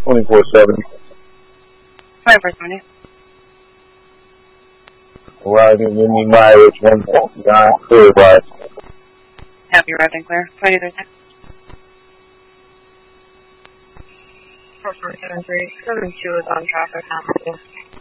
2470. 2470. Riding in the mileage 1.9 clear wise. Happy arrived and clear. 23. 4473, 72 is on traffic, not moving.